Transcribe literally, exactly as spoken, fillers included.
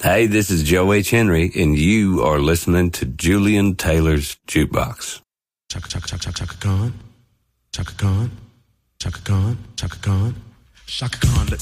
Hey, this is Joe H. Henry, and you are listening to Julian Taylor's Jukebox. Chaka chaka chaka chaka Khan, Chaka Khan, Chaka Khan, Chaka Khan, Chaka Khan. Let